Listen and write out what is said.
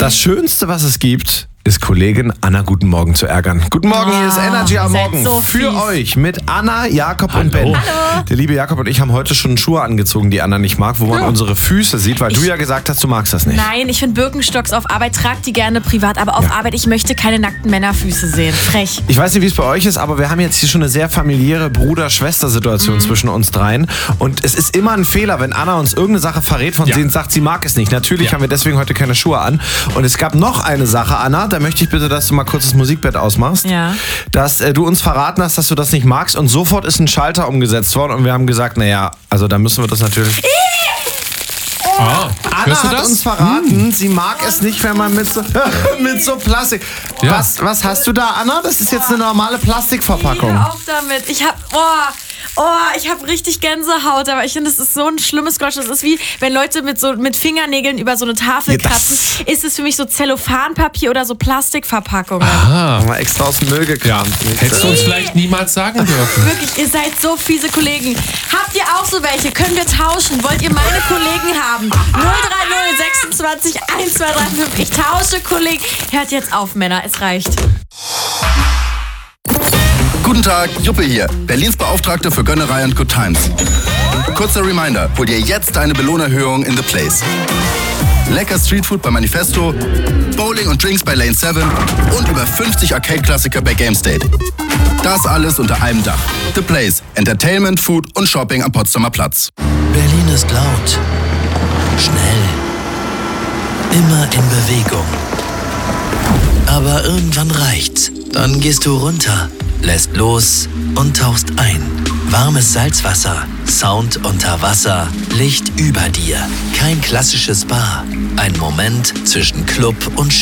Das Schönste, was es gibt, ist Kollegin Anna Guten Morgen zu ärgern. Guten Morgen, hier ist Energy am Morgen so für fies. euch mit Anna, Jakob und Ben. Hallo. Der liebe Jakob und ich haben heute schon Schuhe angezogen, die Anna nicht mag, wo man unsere Füße sieht, weil du ja gesagt hast, du magst das nicht. Nein, ich finde Birkenstocks auf Arbeit, trag die gerne privat, aber auf Arbeit, ich möchte keine nackten Männerfüße sehen. Frech. Ich weiß nicht, wie es bei euch ist, aber wir haben jetzt hier schon eine sehr familiäre Bruder-Schwester-Situation zwischen uns dreien. Und es ist immer ein Fehler, wenn Anna uns irgendeine Sache verrät, von denen sagt, sie mag es nicht. Natürlich haben wir deswegen heute keine Schuhe an. Und es gab noch eine Sache, Anna, da möchte ich bitte, dass du mal kurz das Musikbett ausmachst. Ja. Dass du uns verraten hast, dass du das nicht magst. Und sofort ist ein Schalter umgesetzt worden und wir haben gesagt, naja, also da müssen wir das natürlich... Anna hat uns verraten, sie mag es nicht, wenn man mit so Plastik... Ja. Was hast du da, Anna? Das ist jetzt eine normale Plastikverpackung. Hör auf damit. Ich hab richtig Gänsehaut, aber ich finde, das ist so ein schlimmes Geräusch. Das ist wie, wenn Leute mit Fingernägeln über so eine Tafel kratzen. Ist es für mich so Zellophanpapier oder so Plastikverpackungen. Haben wir extra aus dem Müll gekramt. Hättest du uns vielleicht niemals sagen dürfen. Wirklich, ihr seid so fiese Kollegen. Habt ihr auch so welche? Können wir tauschen? Wollt ihr meine Kollegen haben? 030 26 1235. Ich tausche Kollegen. Hört jetzt auf, Männer. Es reicht. Guten Tag, Juppe hier, Berlins Beauftragte für Gönnerei und Good Times. Kurzer Reminder, hol dir jetzt eine Belohnerhöhung in The Place. Lecker Streetfood bei Manifesto, Bowling und Drinks bei Lane 7 und über 50 Arcade-Klassiker bei GameState. Das alles unter einem Dach. The Place, Entertainment, Food und Shopping am Potsdamer Platz. Berlin ist laut, schnell, immer in Bewegung. Aber irgendwann reicht's. Dann gehst du runter, lässt los und tauchst ein. Warmes Salzwasser, Sound unter Wasser, Licht über dir. Kein klassisches Bar. Ein Moment zwischen Club und